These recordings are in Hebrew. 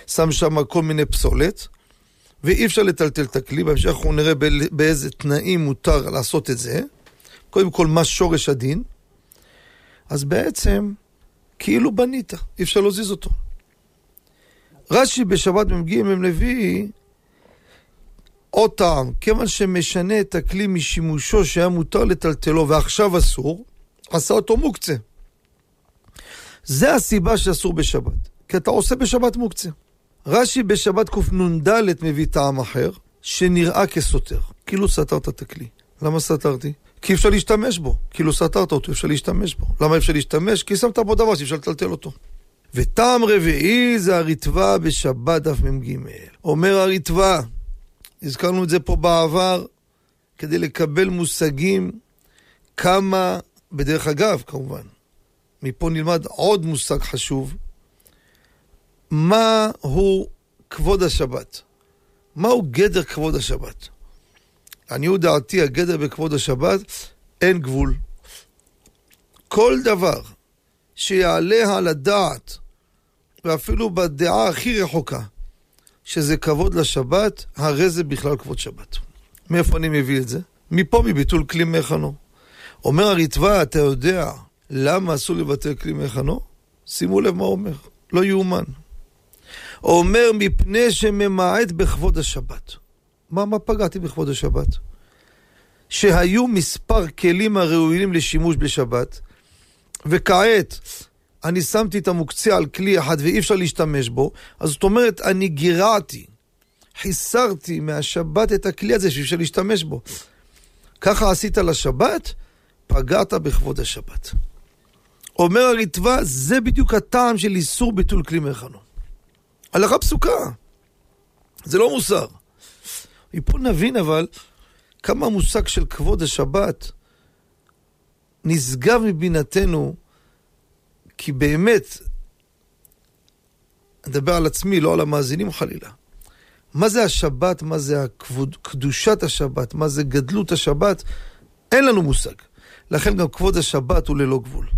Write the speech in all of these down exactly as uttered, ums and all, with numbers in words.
שם שם כל מיני פסולת, ואי אפשר לטלטל את הכלי, בהמשך אנחנו נראה באיזה תנאים מותר לעשות את זה, קודם כל מה שורש הדין, אז בעצם כאילו בנית, אי אפשר להזיז אותו. רש"י בשבת ממגיע עם לוי, עוד טעם, כיוון שמשנה את הכלי משימושו שהיה מותר לטלטלו ועכשיו אסור, עשה אותו מוקצה. זה הסיבה שאסור בשבת, כי אתה עושה בשבת מוקצה. רש"י בשבת קנ"ד מביא טעם אחר, שנראה כסותר, כאילו סתרת את הכלי. למה סתרתי? כי אפשר להשתמש בו, כאילו סתרת אותו, אפשר להשתמש בו. למה אפשר להשתמש? כי שמת בו דבר שאפשר לטלטל אותו. וטעם רביעי זה הריטב"א בשבת דף מ"ג. אומר הריטב"א, הזכרנו את זה פה בעבר, כדי לקבל מושגים כמה, בדרך אגב כמובן, מפה נלמד עוד מושג חשוב, מה הוא כבוד השבת? מהו גדר כבוד השבת? לעניות דעתי, הגדר בכבוד השבת, אין גבול. כל דבר שיעלה על הדעת, ואפילו בדעה הכי רחוקה, שזה כבוד לשבת, הרי זה בכלל כבוד שבת. מאיפה אני מביא את זה? מפה מביטול כלי מחנו. אומר הריטב"א, אתה יודע למה אסור לבטל כלי מחנו? שימו לב מה אומר, לא יאומן. אומר מפני שממעט בכבוד השבת. מה, מה פגעתי בכבוד השבת? שהיו מספר כלים הראויים לשימוש בשבת, וכעת אני שמתי את המוקצה על כלי אחד ואי אפשר להשתמש בו, אז זאת אומרת, אני גירעתי, חיסרתי מהשבת את הכלי הזה שאי אפשר להשתמש בו. ככה עשית לשבת, פגעת בכבוד השבת. אומר הריטב"א, זה בדיוק הטעם של איסור ביטול כלי מחנו. הלכה פסוקה. זה לא מוסר. מפה נבין אבל כמה המושג של כבוד השבת נשגב מבינתנו, כי באמת, אדבר על עצמי, לא על המאזינים חלילה. מה זה השבת, מה זה הכבוד, קדושת השבת, מה זה גדלות השבת, אין לנו מושג. לכן גם כבוד השבת הוא ללא גבול.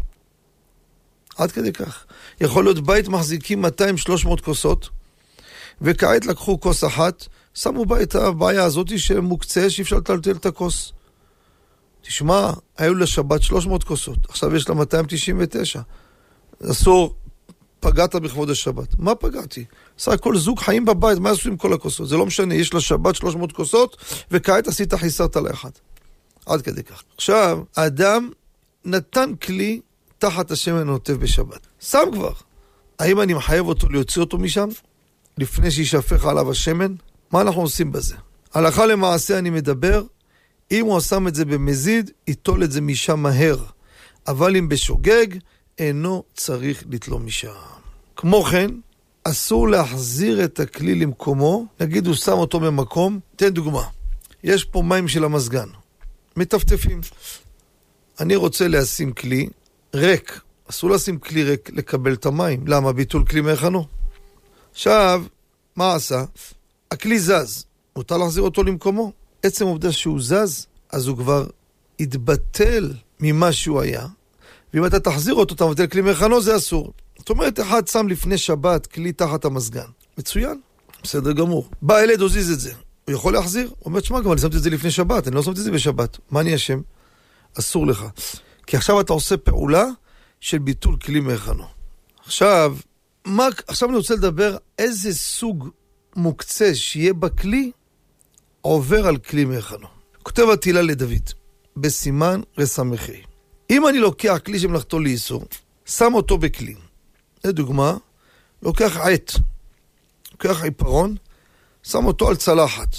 עד כדי כך. יכול להיות בית מחזיקים מאתיים שלוש מאות כוסות, וכעת לקחו כוס אחת, שמו בה את הבעיה הזאת שמוקצה שאי אפשר לטלטל את הכוס. תשמע, היו לשבת שלוש מאות כוסות, עכשיו יש לה מאתיים תשעים ותשע. אסור, פגעת בכבוד השבת. מה פגעתי? עשה כל זוג חיים בבית, מה עשו עם כל הכוסות? זה לא משנה, יש לשבת שלוש מאות כוסות, וכעת עשית חיסרת לאחד. עד כדי כך. עכשיו, האדם נתן כלי תחת השמן הנוטף בשבת. שם כבר. האם אני מחייב אותו להוציא אותו משם? לפני שישפך עליו השמן? מה אנחנו עושים בזה? הלכה למעשה אני מדבר, אם הוא שם את זה במזיד, יטול את זה משם מהר. אבל אם בשוגג, אינו צריך לתלום משם. כמו כן, אסור להחזיר את הכלי למקומו, נגיד הוא שם אותו במקום, תן דוגמה, יש פה מים של המזגן, מטפטפים. אני רוצה לשים כלי ריק, אסור לשים כלי ריק לקבל את המים, למה? ביטול כלי מחנו. עכשיו, מה עשה? הכלי זז, מותר להחזיר אותו למקומו. עצם העובדה שהוא זז, אז הוא כבר התבטל ממה שהוא היה, ואם אתה תחזיר אותו, אתה מבטל כלי מחנו, זה אסור. זאת אומרת, אחד שם לפני שבת כלי תחת המזגן. מצוין, בסדר גמור. בא ילד, הוזיז את זה. הוא יכול להחזיר? הוא אומר, שמע, גם אני שמתי את זה לפני שבת, אני לא שמתי את זה בשבת. מה אני אשם? אסור לך. כי עכשיו אתה עושה פעולה של ביטול כלי מחנו. עכשיו, מה, עכשיו אני רוצה לדבר איזה סוג מוקצה שיהיה בכלי עובר על כלי מחנו. כותב התהילה לדוד, בסימן רס"ה. אם אני לוקח כלי שמלאכתו לאיסור, שם אותו בכלי. לדוגמה, לוקח עט, לוקח עיפרון, שם אותו על צלחת,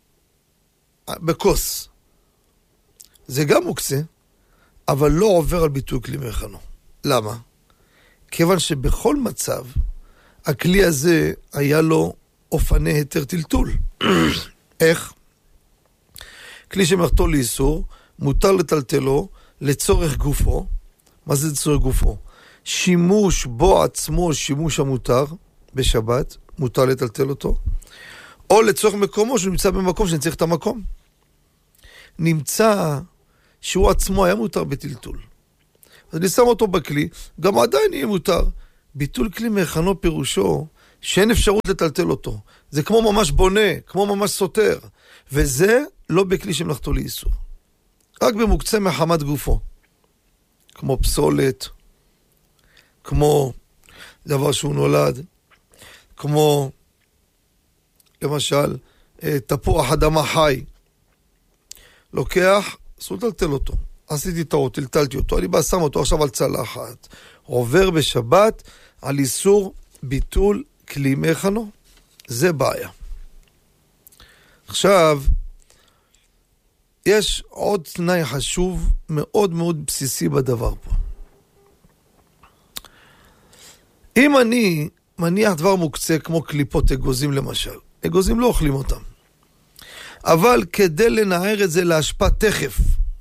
בכוס. זה גם מוקצה, אבל לא עובר על ביטוי כלי מחנו. למה? כיוון שבכל מצב, הכלי הזה היה לו אופני היתר טלטול. איך? כלי שמלאכתו לאיסור, מותר לטלטלו לצורך גופו. מה זה לצורך גופו? שימוש בו עצמו, שימוש המותר בשבת, מותר לטלטל אותו, או לצורך מקומו, שהוא נמצא במקום שנצטרך את המקום. נמצא שהוא עצמו היה מותר בטלטול. אז אני שם אותו בכלי, גם עדיין יהיה מותר. ביטול כלי מחנו פירושו שאין אפשרות לטלטל אותו. זה כמו ממש בונה, כמו ממש סותר. וזה לא בכלי שמלאכתו לאיסור. רק במוקצה מחמת גופו. כמו פסולת, כמו דבר שהוא נולד, כמו למשל תפוח אדמה חי. לוקח, אסור לטלטל אותו. עשיתי טעות, טלטלתי אותו, אני בא שם אותו עכשיו על צלחת. עובר בשבת על איסור ביטול כלי מחנו. זה בעיה. עכשיו, יש עוד תנאי חשוב מאוד מאוד בסיסי בדבר פה. אם אני מניח דבר מוקצה כמו קליפות אגוזים למשל, אגוזים לא אוכלים אותם, אבל כדי לנער את זה להשפעה תכף,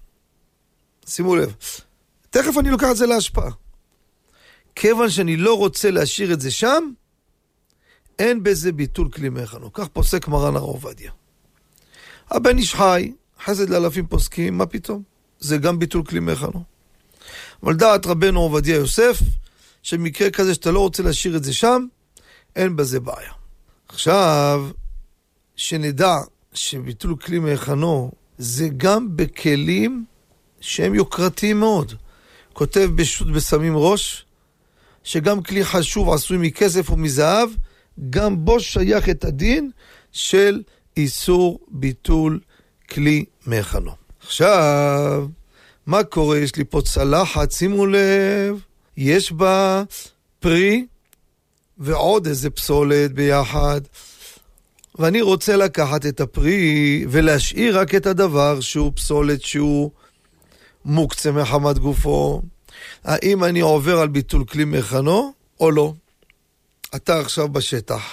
שימו לב, תכף אני לוקח את זה להשפעה. כיוון שאני לא רוצה להשאיר את זה שם, אין בזה ביטול כלי מחנו. כך פוסק מרן הרב עובדיה. הבן איש חי, חסד לאלפים פוסקים, מה פתאום? זה גם ביטול כלי מחנו. אבל דעת רבנו עובדיה יוסף, שמקרה כזה שאתה לא רוצה להשאיר את זה שם, אין בזה בעיה. עכשיו, שנדע שביטול כלי מחנו, זה גם בכלים שהם יוקרתיים מאוד. כותב בשו"ת בסמים ראש, שגם כלי חשוב עשוי מכסף ומזהב, גם בו שייך את הדין של איסור ביטול כלי מחנו. עכשיו, מה קורה? יש לי פה צלחת, שימו לב, יש בה פרי ועוד איזה פסולת ביחד, ואני רוצה לקחת את הפרי ולהשאיר רק את הדבר שהוא פסולת שהוא מוקצה מחמת גופו. האם אני עובר על ביטול כלי מחנו או לא? אתה עכשיו בשטח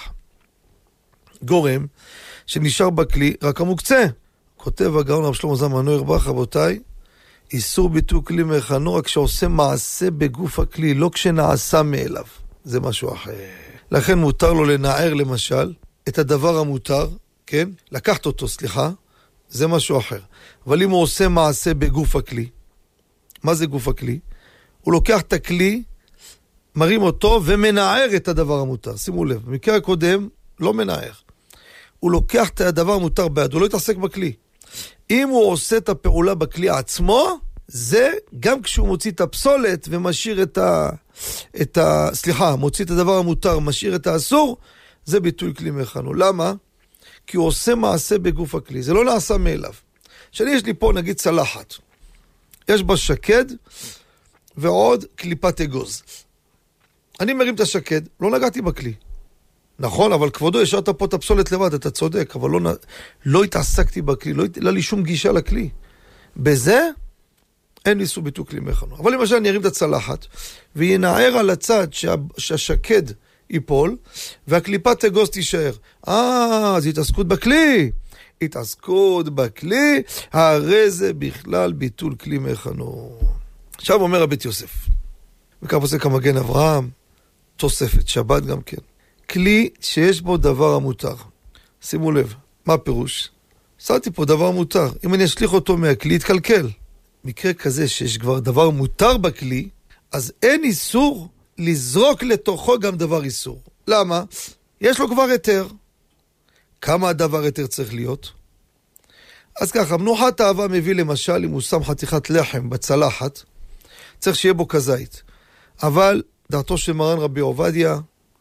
גורם שנשאר בכלי רק המוקצה. כותב הגאון רב שלמה זלמן אוירבך, רבותיי, איסור ביטול כלי מחנו רק כשעושה מעשה בגוף הכלי, לא כשנעשה מאליו. זה משהו אחר. לכן מותר לו לנער למשל את הדבר המותר, כן? לקחת אותו, סליחה, זה משהו אחר. אבל אם הוא עושה מעשה בגוף הכלי, מה זה גוף הכלי? הוא לוקח את הכלי, מרים אותו ומנער את הדבר המותר. שימו לב, במקרה הקודם לא מנער. הוא לוקח את הדבר המותר ביד, הוא לא יתעסק בכלי. אם הוא עושה את הפעולה בכלי עצמו, זה גם כשהוא מוציא את הפסולת ומשאיר את ה... את ה... סליחה, מוציא את הדבר המותר, משאיר את האסור, זה ביטול כלי מחנו. למה? כי הוא עושה מעשה בגוף הכלי. זה לא נעשה מאליו. שאני יש לי פה נגיד צלחת. יש בה שקד ועוד קליפת אגוז. אני מרים את השקד, לא נגעתי בכלי. נכון, אבל כבודו, השארת פה את הפסולת לבד, אתה צודק, אבל לא, לא התעסקתי בכלי, לא היה לי שום גישה לכלי. בזה אין לי איסור ביטול כלי מחנו. אבל למשל אני ארים את הצלחת, וינער על הצד שה, שהשקד ייפול, והקליפת אגוז תישאר. אה, זה התעסקות בכלי. התעסקות בכלי, הרי זה בכלל ביטול כלי מחנו. עכשיו אומר הבית יוסף, וכך פוסק המגן אברהם, תוספת, שבת גם כן. כלי שיש בו דבר המותר. שימו לב, מה הפירוש? שמתי פה דבר מותר. אם אני אשליך אותו מהכלי, יתקלקל. מקרה כזה שיש כבר דבר מותר בכלי, אז אין איסור לזרוק לתוכו גם דבר איסור. למה? יש לו כבר היתר. כמה הדבר היתר צריך להיות? אז ככה, מנוחת האהבה מביא למשל, אם הוא שם חתיכת לחם בצלחת, צריך שיהיה בו כזית. אבל דעתו של מרן רבי עובדיה,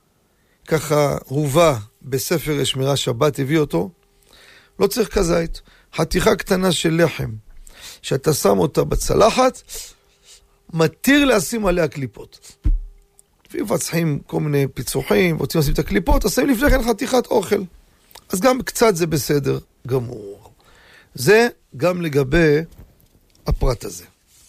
ככה הובא בספר שמירה שבת, הביא אותו, לא צריך כזית. חתיכה קטנה של לחם, שאתה שם אותה בצלחת, מתיר לשים עליה קליפות. ומפצחים כל מיני פיצוחים, רוצים לשים את הקליפות, אז שמים לפני כן חתיכת אוכל. אז גם קצת זה בסדר גמור. זה גם לגבי הפרט הזה.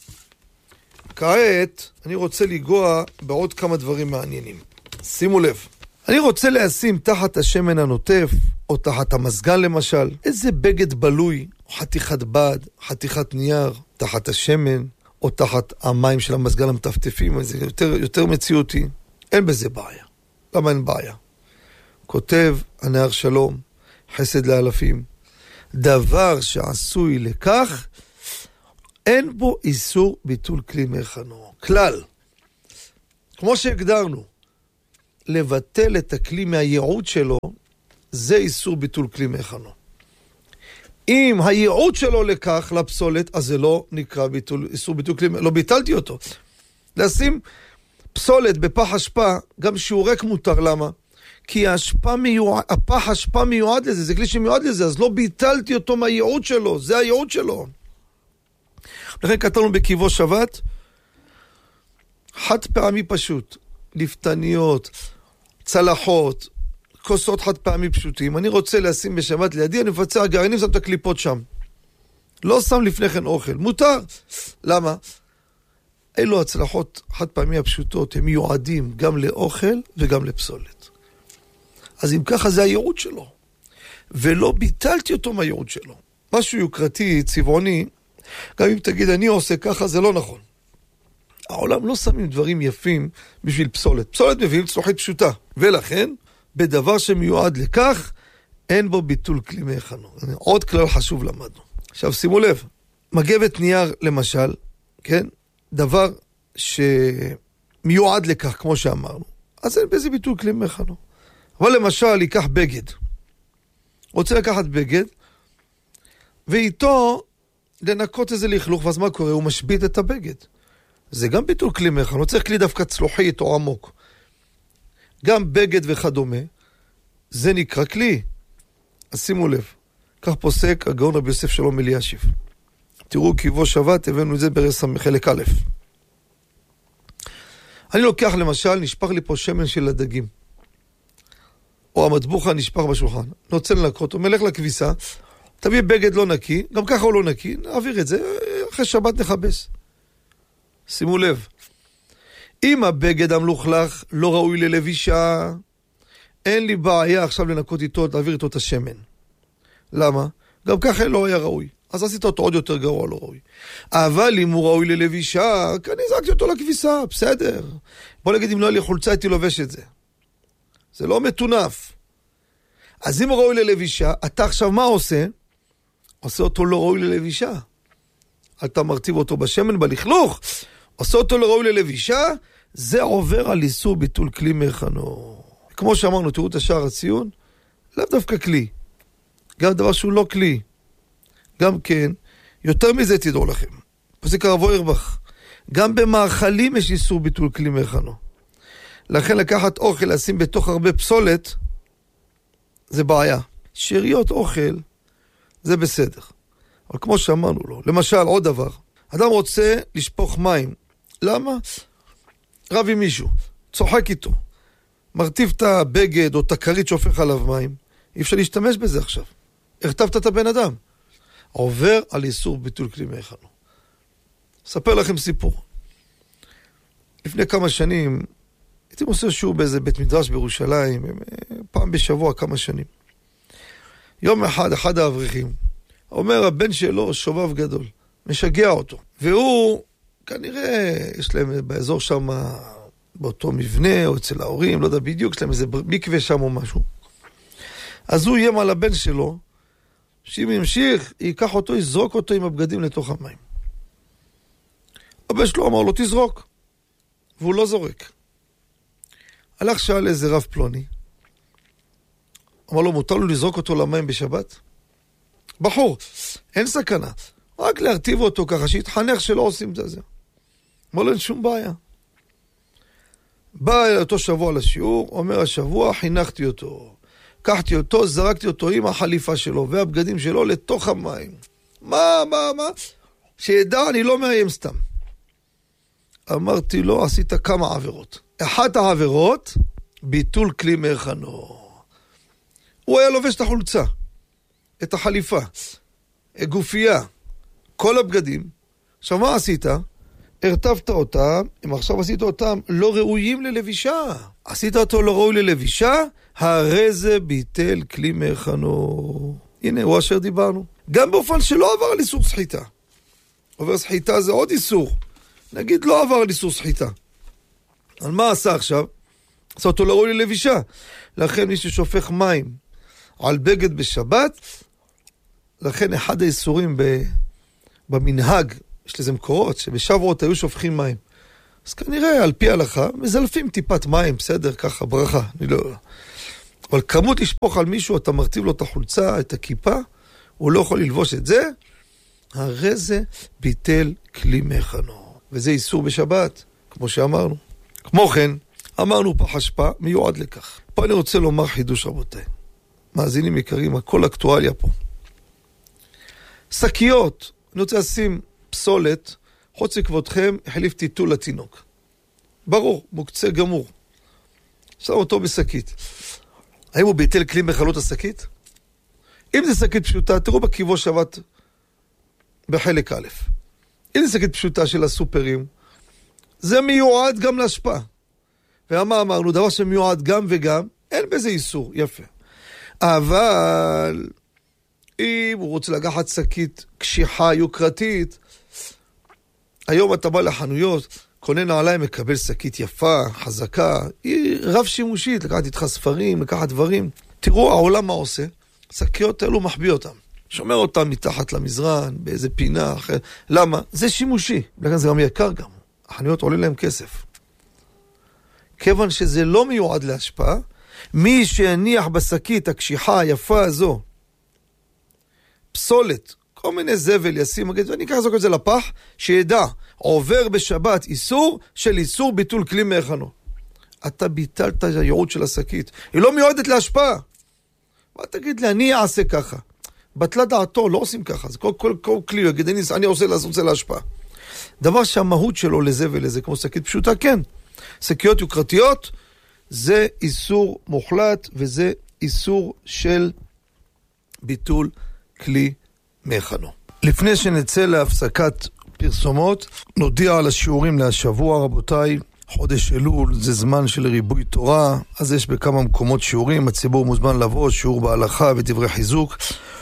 כעת אני רוצה לגוע בעוד כמה דברים מעניינים. שימו לב. אני רוצה לשים תחת השמן הנוטף, או תחת המזגן למשל, איזה בגד בלוי, או חתיכת בד, חתיכת נייר, תחת השמן, או תחת המים של המזגן המטפטפים, זה יותר, יותר מציאותי. אין בזה בעיה. למה אין בעיה? כותב הנער שלום, חסד לאלפים, דבר שעשוי לכך, אין בו איסור ביטול כלי מחנו. כלל, כמו שהגדרנו, לבטל את הכלי מהייעוד שלו, זה איסור ביטול כלי מהיכנו. אם הייעוד שלו לכך, לפסולת, אז זה לא נקרא ביטול, איסור ביטול כלי, לא ביטלתי אותו. לשים פסולת בפח אשפה, גם שהוא ריק מותר, למה? כי האשפה מיועד, הפח אשפה מיועד לזה, זה כלי שמיועד לזה, אז לא ביטלתי אותו מהייעוד שלו, זה הייעוד שלו. לכן כתבנו בקיבו שבת, חד פעמי פשוט, לפתניות, צלחות, כוסות חד פעמי פשוטים. אני רוצה לשים בשבת לידי, אני מפצע גרעינים, שם את הקליפות שם. לא שם לפני כן אוכל, מותר. למה? אלו הצלחות חד פעמי הפשוטות, הם מיועדים גם לאוכל וגם לפסולת. אז אם ככה זה הייעוד שלו. ולא ביטלתי אותו מהייעוד שלו. משהו יוקרתי, צבעוני, גם אם תגיד אני עושה ככה, זה לא נכון. העולם לא שמים דברים יפים בשביל פסולת. פסולת מביאים צלוחית פשוטה. ולכן, בדבר שמיועד לכך, אין בו ביטול כלי מהיכנו. עוד כלל חשוב למדנו. עכשיו שימו לב, מגבת נייר למשל, כן? דבר שמיועד לכך, כמו שאמרנו. אז אין בזה ביטול כלי מהיכנו. אבל למשל, ייקח בגד. רוצה לקחת בגד, ואיתו לנקות איזה לכלוך, ואז מה קורה? הוא משבית את הבגד. זה גם ביטול כלי מהיכנו. לא צריך כלי דווקא צלוחית או עמוק. גם בגד וכדומה, זה נקרא כלי. אז שימו לב, כך פוסק הגאון רבי יוסף שלום אלישיב. תראו קיבו שבת, הבאנו את זה ברס"ם חלק א'. אני לוקח למשל, נשפך לי פה שמן של הדגים. או המטבוחה נשפך בשולחן. אני רוצה לנקות אותו, מלך לכביסה, תביא בגד לא נקי, גם ככה הוא לא נקי, נעביר את זה, אחרי שבת נחבס. שימו לב, אם הבגד המלוכלך לא ראוי ללבישה, אין לי בעיה עכשיו לנקות איתו, להעביר איתו את השמן. למה? גם ככה לא היה ראוי. אז עשית אותו עוד יותר גרוע, לא ראוי. אבל אם הוא ראוי ללבישה, אני זרקתי אותו לכביסה, בסדר. בוא נגיד, אם לא היה לי חולצה, הייתי לובש את זה. זה לא מטונף. אז אם הוא ראוי ללבישה, אתה עכשיו מה עושה? עושה אותו לא ראוי ללבישה. אתה מרטיב אותו בשמן, בלכלוך. עושה אותו לא ראוי ללבישה, זה עובר על איסור ביטול כלי מהיכנו. כמו שאמרנו, תראו את השער הציון, לאו דווקא כלי. גם דבר שהוא לא כלי. גם כן, יותר מזה תדעו לכם. פסק הרב אוירבך, גם במאכלים יש איסור ביטול כלי מהיכנו. לכן לקחת אוכל, לשים בתוך הרבה פסולת, זה בעיה. שאריות אוכל, זה בסדר. אבל כמו שאמרנו לו, למשל עוד דבר, אדם רוצה לשפוך מים. למה? רב עם מישהו, צוחק איתו, מרטיב את הבגד או את הכרית שהופך עליו מים, אי אפשר להשתמש בזה עכשיו. הרטבת את הבן אדם. עובר על איסור ביטול כלי מהיכנו. אספר לכם סיפור. לפני כמה שנים, הייתי עושה שיעור באיזה בית מדרש בירושלים, פעם בשבוע כמה שנים. יום אחד, אחד האברכים, אומר הבן שלו שובב גדול, משגע אותו. והוא, כנראה, יש להם באזור שם, באותו מבנה, או אצל ההורים, לא יודע בדיוק, יש להם איזה מקווה שם או משהו. אז הוא יים על הבן שלו, שאם ימשיך, ייקח אותו, יזרוק אותו עם הבגדים לתוך המים. הבן שלו אמר לו, תזרוק. והוא לא זורק. הלך שאל איזה רב פלוני. אמר לו, מותר לו לזרוק אותו למים בשבת? בחור, אין סכנה. רק להרטיב אותו ככה, שיתחנך שלא עושים את זה. אמר לו, אין שום בעיה. בא אל אותו שבוע לשיעור, אומר השבוע, חינכתי אותו. קחתי אותו, זרקתי אותו עם החליפה שלו והבגדים שלו לתוך המים. מה, מה, מה? שידע, אני לא מאיים סתם. אמרתי לו, עשית כמה עבירות. אחת העבירות, ביטול כלי מהיכנו. הוא היה לובש את החולצה, את החליפה, גופייה, כל הבגדים. עכשיו מה עשית? הרטבת אותם, אם עכשיו עשית אותם לא ראויים ללבישה. עשית אותו לא ראוי ללבישה, הרי זה ביטל כלי מהיכנו. הנה, הוא אשר דיברנו. גם באופן שלא עבר על איסור סחיטה. עובר סחיטה זה עוד איסור. נגיד לא עבר על איסור סחיטה. על מה עשה עכשיו? עשה אותו לא ראוי ללבישה. לכן מי ששופך מים על בגד בשבת, לכן אחד האיסורים במנהג, יש לזה מקורות, שבשבועות היו שופכים מים אז כנראה, על פי ההלכה, מזלפים טיפת מים, בסדר, ככה, ברכה, אני לא... אבל כמות לשפוך על מישהו, אתה מרטיב לו את החולצה, את הכיפה, הוא לא יכול ללבוש את זה, הרי זה ביטל כלי מחנו. וזה איסור בשבת, כמו שאמרנו. כמו כן, אמרנו פח אשפה, מיועד לכך. פה אני רוצה לומר חידוש רבותיי. מאזינים יקרים, הכל אקטואליה פה. שקיות, אני רוצה לשים פסולת, חוץ לכבודכם, החליף טיטול לתינוק. ברור, מוקצה גמור. שם אותו בשקית. האם הוא ביטל כלי מחלות השקית? אם זה שקית פשוטה, תראו בקיבו שבת בחלק א'. אם זה שקית פשוטה של הסופרים, זה מיועד גם להשפעה. ומה אמרנו? דבר שמיועד גם וגם, אין בזה איסור, יפה. אבל אם הוא רוצה לקחת שקית קשיחה, יוקרתית, היום אתה בא לחנויות, קונה נעליים, מקבל שקית יפה, חזקה, היא רב שימושית, לקחת איתך ספרים, לקחת דברים. תראו, העולם מה עושה? שקיות האלו מחביא אותם. שומר אותם מתחת למזרן, באיזה פינה אחר. למה? זה שימושי. לכן זה גם יקר גם. החנויות עולים להם כסף. כיוון שזה לא מיועד להשפעה, מי שהניח בשקית הקשיחה היפה הזו, פסולת, כל מיני זבל ישים, ואני אקח לזוק את זה לפח, שידע, עובר בשבת איסור של איסור ביטול כלי מחנו. אתה ביטלת את הייעוד של השקית. היא לא מיועדת להשפעה. מה תגיד לי, אני אעשה ככה. בטלה דעתו, לא עושים ככה. זה כל, כל, כל כלי, יגיד, אני, אני עושה, עושה להשפעה. דבר שהמהות שלו לזה ולזה, כמו שקית פשוטה, כן. שקיות יוקרתיות, זה איסור מוחלט, וזה איסור של ביטול כלי מחנו. לפני שנצא להפסקת פרסומות, נודיע על השיעורים להשבוע, רבותיי. חודש אלול זה זמן של ריבוי תורה, אז יש בכמה מקומות שיעורים, הציבור מוזמן לבוא, שיעור בהלכה ודברי חיזוק.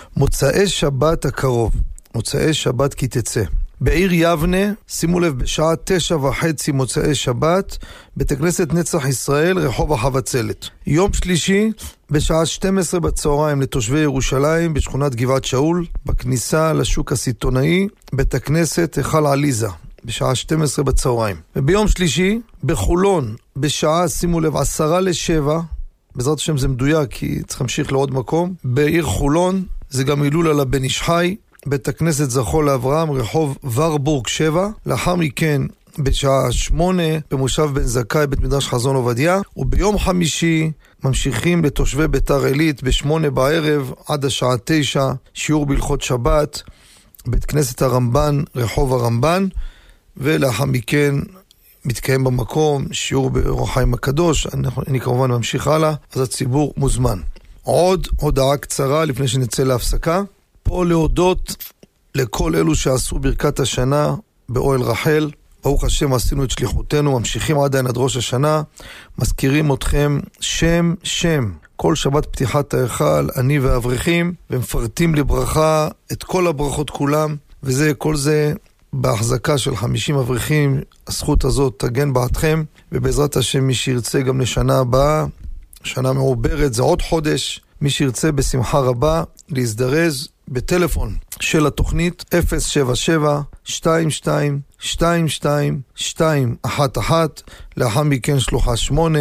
מוצאי שבת הקרוב, מוצאי שבת כי תצא. בעיר יבנה, שימו לב, בשעה תשע וחצי מוצאי שבת, בית הכנסת נצח ישראל, רחוב החבצלת. יום שלישי, בשעה שתים עשרה בצהריים לתושבי ירושלים, בשכונת גבעת שאול, בכניסה לשוק הסיטונאי, בית הכנסת היכל עליזה, בשעה שתים עשרה בצהריים. וביום שלישי, בחולון, בשעה, שימו לב, עשרה לשבע, בעזרת השם זה מדויק, כי צריך להמשיך לעוד מקום, בעיר חולון, זה גם הילול על הבן איש חי, בית הכנסת זכו לאברהם, רחוב ורבורג שבע, לאחר מכן בשעה שמונה במושב בן זכאי, בית מדרש חזון עובדיה, וביום חמישי ממשיכים לתושבי ביתר עילית בשמונה בערב עד השעה תשע, שיעור בהלכות שבת, בית כנסת הרמב"ן, רחוב הרמב"ן, ולאחר מכן מתקיים במקום שיעור באור החיים הקדוש, אני, אני כמובן ממשיך הלאה, אז הציבור מוזמן. עוד הודעה קצרה לפני שנצא להפסקה, פה להודות לכל אלו שעשו ברכת השנה באוהל רחל. ברוך השם עשינו את שליחותנו, ממשיכים עדיין עד ראש השנה, מזכירים אתכם שם שם. כל שבת פתיחת ההיכל, אני והאברכים, ומפרטים לברכה את כל הברכות כולם, וזה, כל זה בהחזקה של חמישים אברכים. הזכות הזאת תגן בעדכם, ובעזרת השם מי שירצה גם לשנה הבאה, שנה מעוברת, זה עוד חודש, מי שירצה בשמחה רבה להזדרז בטלפון של התוכנית אפס שבע שבע שתיים שתיים שתיים שתיים שתיים אחת אחת, לאחר מכן שלוחה שמונה,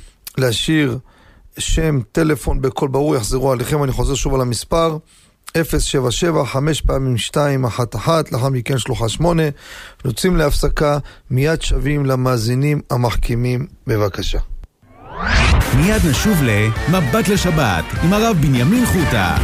להשאיר שם טלפון בכל ברור, יחזרו עליכם, אני חוזר שוב על המספר אפס שבע שבע חמש פעמים שתיים אחת אחת, לאחר מכן שלוחה שמונה. נוצאים להפסקה, מיד שווים למאזינים המחכימים, בבקשה. מיד נשוב למבט לשבת עם הרב בנימין חוטה.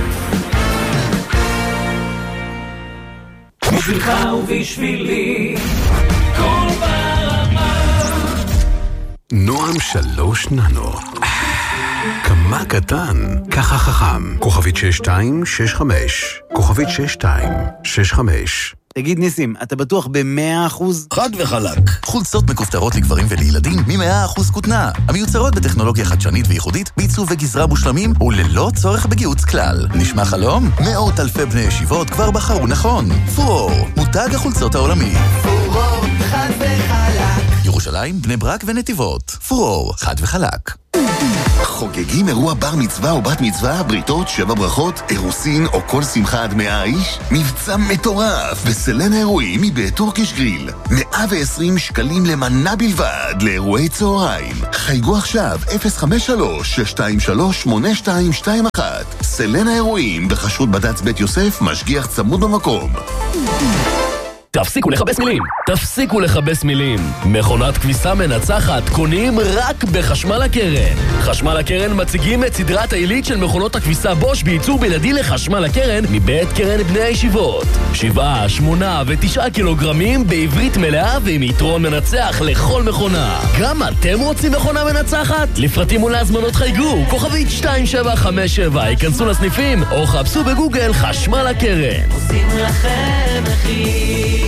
בשבילך ובשבילי כל ברמה. נועם שלוש ננו, כמה קטן, ככה חכם. כוכבית שש שתיים שש חמש, כוכבית שש שתיים שש חמש. תגיד ניסים, אתה בטוח ב-מאה אחוז? חד וחלק. חולצות מכופתרות לגברים ולילדים מ-מאה אחוז כותנה. המיוצרות בטכנולוגיה חדשנית וייחודית, בעיצוב וגזרה מושלמים וללא צורך בגיוץ כלל. נשמע חלום? מאות אלפי בני ישיבות כבר בחרו נכון. פורור, מותג החולצות העולמי. פורור, חד וחלק. ירושלים, בני ברק ונתיבות. פורור, חד וחלק. חוגגים אירוע בר מצווה או בת מצווה, בריתות, שבע ברכות, אירוסין או כל שמחה עד מאה איש? מבצע מטורף בסלן האירועים מבית טורקיש גריל. מאה ועשרים שקלים למנה בלבד לאירועי צהריים. חייגו עכשיו אפס חמש שלוש שש שתיים שלוש שמונה שתיים שתיים אחת. סלן האירועים בחשרות בד"ץ בית יוסף, משגיח צמוד במקום. תפסיקו לחבש מילים, תפסיקו לחבש מילים. מכונת כביסה מנצחת קונים רק בחשמל הקרן. חשמל הקרן מציגים את סדרת העילית של מכונות הכביסה בוש בייצור בלעדי לחשמל הקרן מבית קרן בני הישיבות. שבעה, שמונה ותשעה קילוגרמים בעברית מלאה ועם יתרון מנצח לכל מכונה. גם אתם רוצים מכונה מנצחת? לפרטים ולהזמנות חייגו, כוכבית שתיים שבע חמש שבע, ייכנסו לסניפים או חפשו בגוגל חשמל הקרן. עושים לכם מחיר.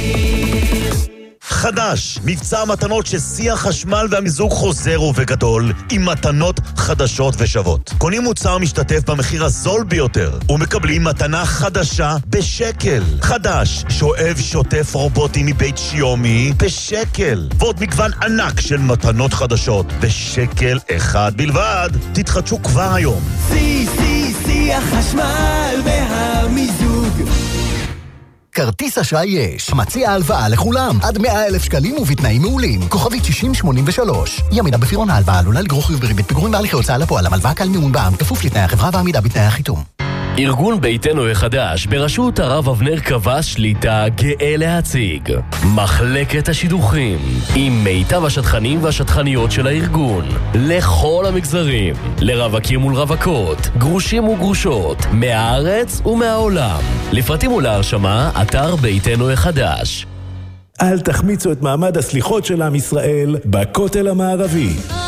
חדש, מבצע מתנות ששיא החשמל והמיזוג חוזר ובגדול עם מתנות חדשות ושוות. קונים מוצר משתתף במחיר הזול ביותר ומקבלים מתנה חדשה בשקל. חדש, שואב שוטף רובוטי מבית שיומי בשקל. ועוד מגוון ענק של מתנות חדשות בשקל אחד בלבד. תתחדשו כבר היום. שיא, שיא, שיא החשמל והמיזוג. כרטיס אשראי יש. מציע הלוואה לכולם. עד מאה אלף שקלים ובתנאים מעולים. כוכבית שישים שמונים ושלוש. ימינה בפירעון ההלוואה עלולה לגרור חיוב בריבית פיגורים בהליכי הוצאה לפועל. הלוואה קל מימון בע"מ. כפוף לתנאי החברה ועמידה בתנאי החיתום. ארגון ביתנו החדש בראשות הרב אבנר קבס שליטה גאה להציג מחלקת השידוכים עם מיטב השטחנים והשטחניות של הארגון לכל המגזרים, לרווקים מול רווקות, גרושים וגרושות, מהארץ ומהעולם. לפרטים ולהרשמה אתר ביתנו החדש. אל תחמיצו את מעמד הסליחות של עם ישראל בכותל המערבי.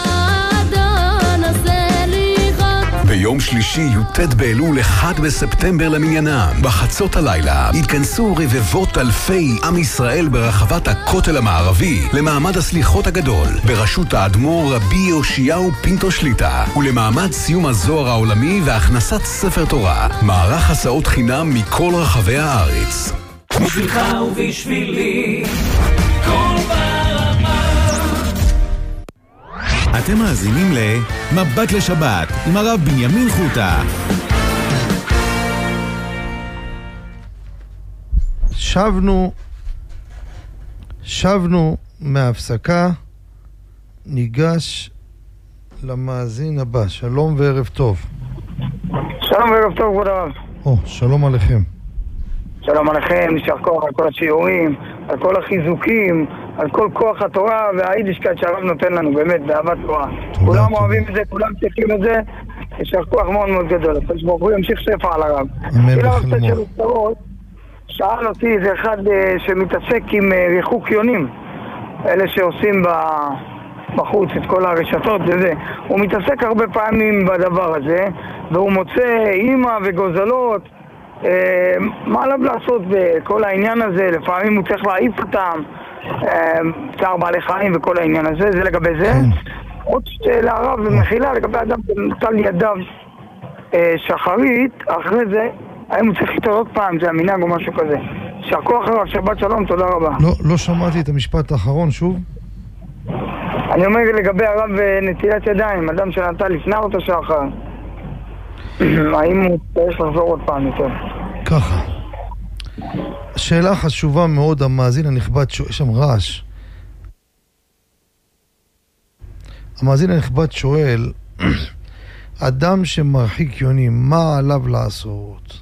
ביום שלישי י"ט באלול אחד בספטמבר למניינם, בחצות הלילה התכנסו רבבות אלפי עם ישראל ברחבת הכותל המערבי למעמד הסליחות הגדול בראשות האדמו"ר רבי יאשיהו פינטו שליטה ולמעמד סיום הזוהר העולמי והכנסת ספר תורה, מערך הסעות חינם מכל רחבי הארץ. בשבילך ובשבילי כל ברמה. אתם מאזינים למבט לשבת עם הרב בנימין חוטה. שבנו, שבנו מההפסקה, ניגש למאזין הבא. שלום וערב טוב. שלום וערב טוב, כבוד הרב. או, שלום עליכם. שלום עליכם, יישר כוח על כל השיעורים, על כל החיזוקים, על כל כוח התורה והיידישקייט שהרב נותן לנו, באמת, באהבת תורה. כולם אוהבים את זה, כולם צריכים את זה, יישר כוח מאוד מאוד גדול. הקדוש ברוך הוא ימשיך שפע על הרב. אמן וחלמות. שאל אותי, זה אחד שמתעסק עם ריחוק יונים, אלה שעושים בחוץ את כל הרשתות וזה. הוא מתעסק הרבה פעמים בדבר הזה, והוא מוצא אימא וגוזלות, מה עליו לעשות בכל העניין הזה? לפעמים הוא צריך להעיף אותם, צער בעלי חיים וכל העניין הזה, זה לגבי זה. עוד שאלה הרב ומחילה לגבי אדם שנטל ידיו שחרית, אחרי זה האם הוא צריך איתו עוד פעם, זה המנהג או משהו כזה. שכוח הרב, שבת שלום, תודה רבה. לא, לא שמעתי את המשפט האחרון שוב. אני אומר לגבי הרב נטילת ידיים, אדם שנטל לפני אותו שחר, האם הוא צריך לחזור עוד פעם יותר? ככה, שאלה חשובה מאוד, המאזין הנכבד, יש שם רעש. המאזין הנכבד שואל, אדם שמרחיק יונים, מה עליו לעשות?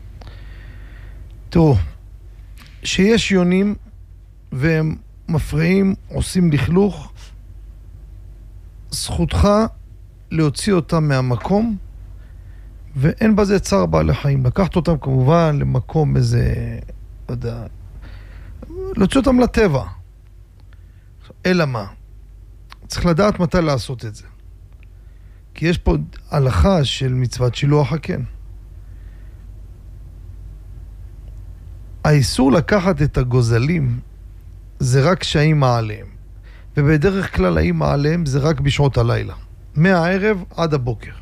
תראו, שיש יונים והם מפריעים, עושים לכלוך, זכותך להוציא אותם מהמקום, ואין בזה צער בעלי חיים. לקחת אותם כמובן למקום איזה, לא יודע, להוציא אותם לטבע. אלא מה? צריך לדעת מתי לעשות את זה. כי יש פה הלכה של מצוות שילוח הקן. האיסור לקחת את הגוזלים זה רק שהאימא עליהם. ובדרך כלל האימא עליהם זה רק בשעות הלילה. מהערב עד הבוקר.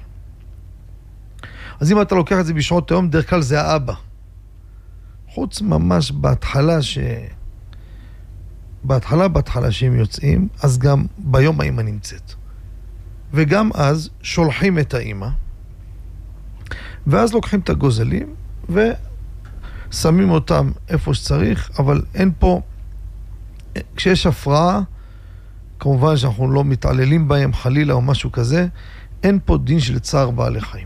אז אם אתה לוקח את זה בשעות היום, דרך כלל זה האבא. חוץ ממש בהתחלה ש... בהתחלה, בהתחלה שהם יוצאים, אז גם ביום האמא נמצאת. וגם אז שולחים את האמא, ואז לוקחים את הגוזלים ושמים אותם איפה שצריך, אבל אין פה, כשיש הפרעה, כמובן שאנחנו לא מתעללים בהם חלילה או משהו כזה, אין פה דין של צער בעלי חיים.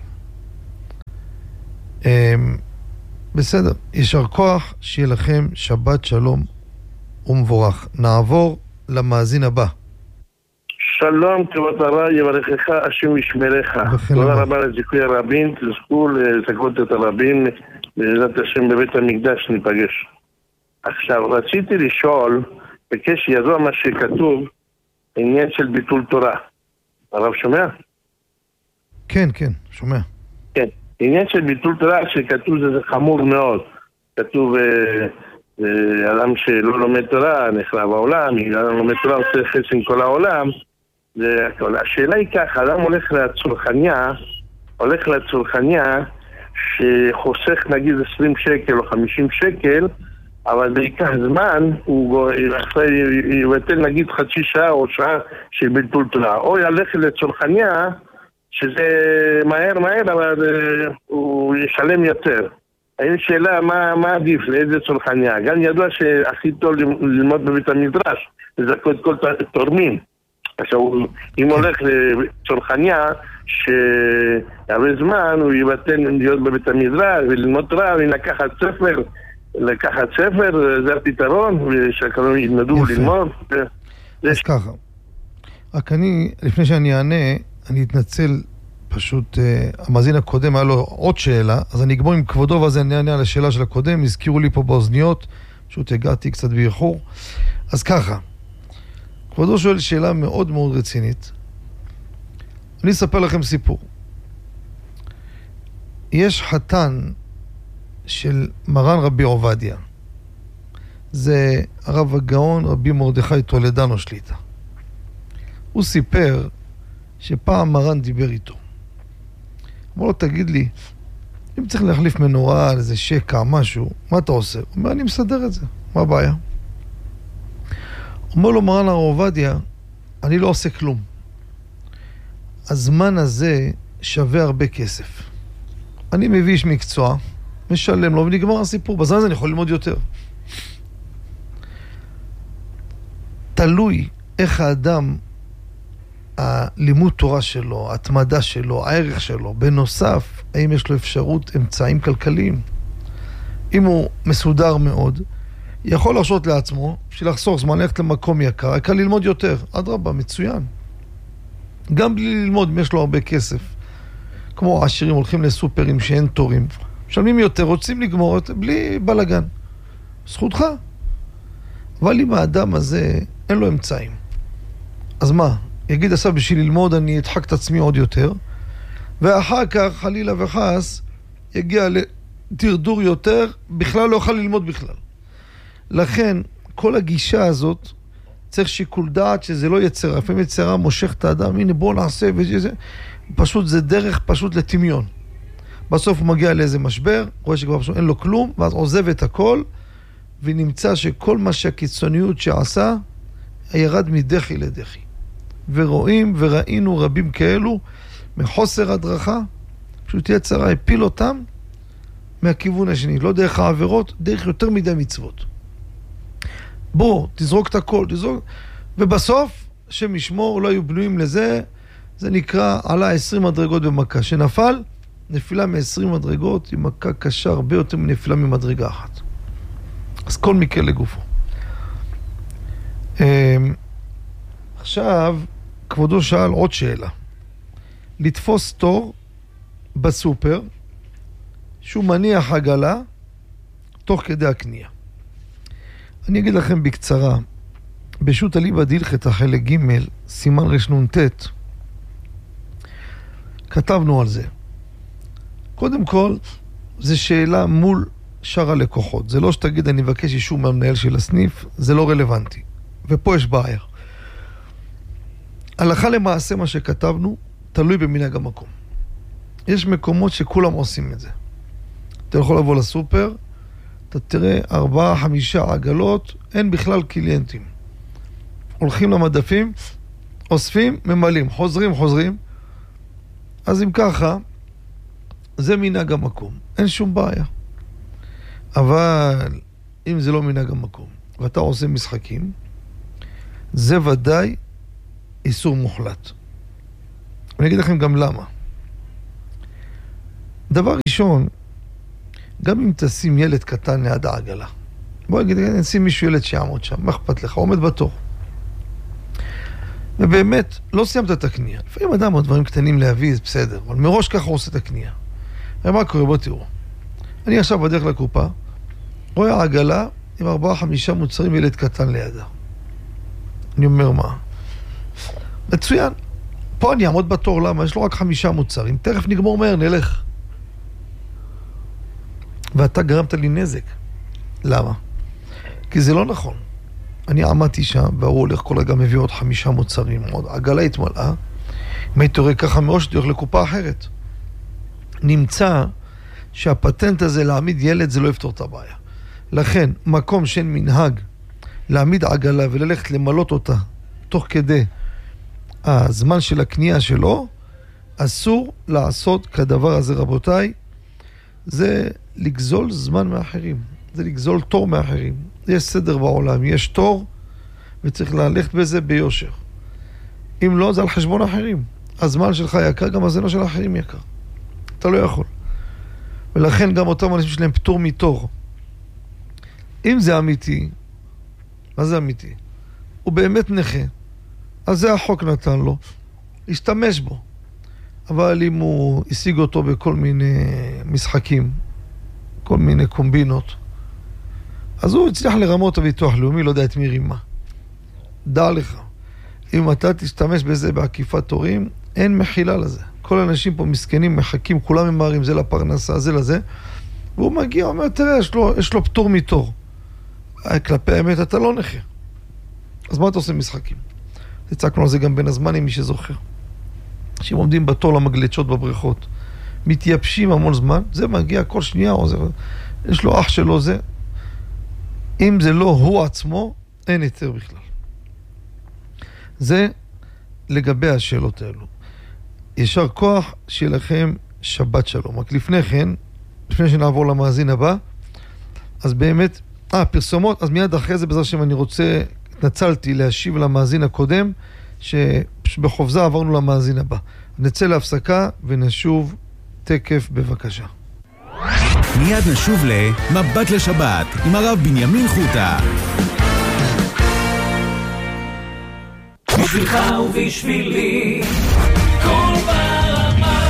בסדר, ישר כוח, שיהיה לכם שבת שלום ומבורך. נעבור למאזין הבא. שלום, כבוד הרב, יברכך, השם ישמרך. תודה רבה לזכוי הרבים, תזכו לזכות את הרבים, בעזרת השם בבית המקדש ניפגש. עכשיו, רציתי לשאול, בקש ידוע מה שכתוב, עניין של ביטול תורה. הרב שומע? כן, כן, שומע. כן, עניין של ביטול תורה שכתוב זה, זה חמור מאוד. כתוב, אה, אה, אדם שלא לומד תורה, נחרב העולם, אדם לומד תורה עושה חץ עם כל העולם. זה הכל. השאלה היא ככה, אדם הולך לצרכניה, הולך לצרכניה שחוסך נגיד עשרים שקל או חמישים שקל, אבל זה ייקח זמן, הוא יבטל נגיד חצי שעה או שעה של ביטול תורה. או ילך לצרכניה, שזה מהר מהר, אבל הוא ישלם יותר. אין שאלה מה, מה עדיף, לאיזה צרכניה. גם ידוע שהכי טוב ללמוד בבית המדרש, לזכות כל תורמים. עכשיו, אם הולך לצרכניה, שהרבה זמן הוא יבטל להיות בבית המדרש וללמוד תורה ולקחת ספר, לקחת ספר, זה הפתרון, ושכולם ילמדו ללמוד. אז ככה, רק אני, לפני שאני אענה, אני אתנצל, פשוט, uh, המאזין הקודם היה לו עוד שאלה, אז אני אגמור עם כבודו, ואז אני אענה על השאלה של הקודם, הזכירו לי פה באוזניות, פשוט הגעתי קצת באיחור. אז ככה, כבודו שואל שאלה מאוד מאוד רצינית. אני אספר לכם סיפור. יש חתן של מרן רבי עובדיה. זה הרב הגאון רבי מרדכי טולדנו שליטה. הוא סיפר שפעם מרן דיבר איתו. אמר לו, תגיד לי, אם צריך להחליף מנורה על איזה שקע, משהו, מה אתה עושה? הוא אומר, אני מסדר את זה. מה הבעיה? אומר לו מרן הרב עובדיה, אני לא עושה כלום. הזמן הזה שווה הרבה כסף. אני מביא איש מקצוע, משלם לו ונגמר הסיפור. בזמן הזה אני יכול ללמוד יותר. תלוי איך האדם, הלימוד תורה שלו, ההתמדה שלו, הערך שלו, בנוסף, האם יש לו אפשרות אמצעים כלכליים. אם הוא מסודר מאוד, יכול להרשות לעצמו, בשביל לחסוך זמן, ללכת למקום יקר, יקר ללמוד יותר. אדרבה, מצוין. גם בלי ללמוד, אם יש לו הרבה כסף. כמו עשירים הולכים לסופרים שאין תורים. משלמים יותר, רוצים לגמור בלי בלגן. זכותך. אבל אם האדם הזה, אין לו אמצעים. אז מה? יגיד עכשיו בשביל ללמוד, אני אדחק את עצמי עוד יותר. ואחר כך, חלילה וחס, יגיע לדרדור יותר, בכלל לא יוכל ללמוד בכלל. לכן, כל הגישה הזאת, צריך שיקול דעת שזה לא יצרה. לפעמים יצרה מושך את האדם, הנה בוא נעשה וזה. פשוט זה דרך פשוט לטמיון. בסוף הוא מגיע לאיזה משבר, רואה שכבר פשוט אין לו כלום, ואז עוזב את הכל, ונמצא שכל מה שהקיצוניות שעשה, ירד מדחי לדחי. ורואים וראינו רבים כאלו, מחוסר הדרכה, פשוט יצרה הפיל אותם מהכיוון השני. לא דרך העבירות, דרך יותר מדי מצוות. בוא, תזרוק את הכל, תזרוק, ובסוף, השם ישמור, לא היו בנויים לזה, זה נקרא, עלה עשרים מדרגות במכה, שנפל, נפילה מ-עשרים מדרגות, היא מכה קשה הרבה יותר מנפילה ממדרגה אחת. אז כל מקרה לגופו. עכשיו, כבודו שאל עוד שאלה. לתפוס תור בסופר, שהוא מניח עגלה, תוך כדי הקנייה. אני אגיד לכם בקצרה, בשו"ת אליבא דהלכתא חלק ג' סימן רנ"ט, כתבנו על זה. קודם כל, זו שאלה מול שאר הלקוחות. זה לא שתגיד, אני מבקש אישור מהמנהל של הסניף, זה לא רלוונטי. ופה יש בעיה. הלכה למעשה מה שכתבנו, תלוי במנהג המקום. יש מקומות שכולם עושים את זה. אתה יכול לבוא לסופר, אתה תראה ארבעה, חמישה עגלות, אין בכלל קליינטים. הולכים למדפים, אוספים, ממלאים, חוזרים, חוזרים. אז אם ככה, זה מנהג המקום. אין שום בעיה. אבל אם זה לא מנהג המקום, ואתה עושה משחקים, זה ודאי איסור מוחלט. אני אגיד לכם גם למה. דבר ראשון, גם אם תשים ילד קטן ליד העגלה, בוא נגיד, נשים מישהו ילד שיעמוד שם, מה אכפת לך? עומד בתור. ובאמת, לא סיימת את הקנייה. לפעמים אדם עוד דברים קטנים להביא, זה בסדר, אבל מראש ככה הוא עושה את הקנייה. מה קורה? בוא תראו. אני עכשיו בדרך לקופה, רואה העגלה עם ארבעה חמישה מוצרים ילד קטן לידה. אני אומר מה? מצוין. פה אני אעמוד בתור, למה? יש לו רק חמישה מוצרים. תכף נגמור מהר, נלך. ואתה גרמת לי נזק. למה? כי זה לא נכון. אני עמדתי שם, והוא הולך כל רגע מביא עוד חמישה מוצרים, עוד עגלה התמלאה. אם הייתי רואה ככה מראש, תלך לקופה אחרת. נמצא שהפטנט הזה להעמיד ילד זה לא יפתור את הבעיה. לכן, מקום שאין מנהג להעמיד עגלה וללכת למלות אותה תוך כדי הזמן של הקנייה שלו, אסור לעשות כדבר הזה, רבותיי. זה לגזול זמן מאחרים, זה לגזול תור מאחרים. יש סדר בעולם, יש תור, וצריך ללכת בזה ביושר. אם לא, זה על חשבון אחרים. הזמן שלך יקר, גם הזמן של האחרים יקר. אתה לא יכול. ולכן גם אותם אנשים שלהם פטור מתור. אם זה אמיתי, מה זה אמיתי? הוא באמת נכה, אז זה החוק נתן לו, להשתמש בו. אבל אם הוא השיג אותו בכל מיני משחקים, כל מיני קומבינות, אז הוא הצליח לרמות הביטוח לאומי, לא יודע את מי רימה. דע לך, אם אתה תשתמש בזה בעקיפת תורים, אין מחילה לזה. כל האנשים פה מסכנים, מחכים, כולם ממהרים, זה לפרנסה, זה לזה, והוא מגיע, אומר, תראה, יש לו, יש לו פטור מתור. כלפי האמת, אתה לא נכה. אז מה אתה עושה משחקים? תצעקנו על זה גם בין הזמנים, מי שזוכר. אנשים עומדים בתור למגלצ'ות בבריכות, מתייבשים המון זמן, זה מגיע כל שנייה, או זה, יש לו אח שלו, זה. אם זה לא הוא עצמו, אין היתר בכלל. זה לגבי השאלות האלו. ישר כוח שיהיה לכם שבת שלום. רק לפני כן, לפני שנעבור למאזין הבא, אז באמת, אה, פרסומות, אז מיד אחרי זה, בעזרת השם, אני רוצה, התנצלתי להשיב למאזין הקודם, שבחופזה עברנו למאזין הבא. נצא להפסקה ונשוב תקף בבקשה. מיד נשוב למבט לשבת עם הרב בנימין חוטה. בשבילך ובשבילי כל ברמה.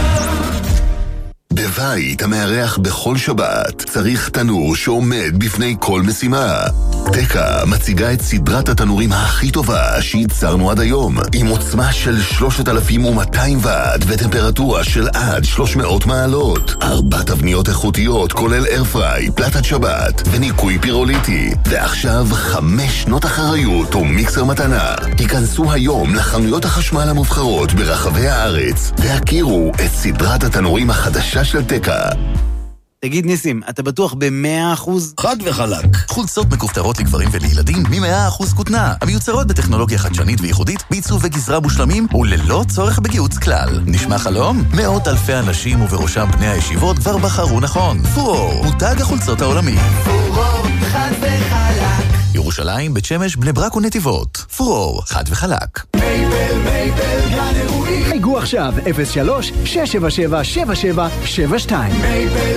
בבית המארח בכל שבת צריך תנור שעומד בפני כל משימה. תקה מציגה את סדרת התנורים הכי טובה שייצרנו עד היום, עם עוצמה של שלושת אלפים ומאתיים ואט וטמפרטורה של עד שלוש מאות מעלות. ארבע תבניות איכותיות כולל איירפריי, פלטת שבת וניקוי פירוליטי. ועכשיו חמש שנות אחריות ומיקסר מתנה. היכנסו היום לחנויות החשמל המובחרות ברחבי הארץ והכירו את סדרת התנורים החדשה של תקה. תגיד ניסים, אתה בטוח ב-מאה אחוז? חד וחלק. חולצות מכופתרות לגברים ולילדים מ-מאה אחוז כותנה. המיוצרות בטכנולוגיה חדשנית וייחודית, בעיצוב וגזרה מושלמים וללא צורך בגיוץ כלל. נשמע חלום? מאות אלפי אנשים ובראשם בני הישיבות כבר בחרו נכון. פורור, מותג החולצות העולמי. פורור, חד וחלק. ירושלים, בית שמש, בני ברק ונתיבות. פורור, חד וחלק. מייבל, מייבל, גן אירועים. חייגו עכשיו אפס שלוש שש שבע שבע שבע שבע שבע שתיים. מייבל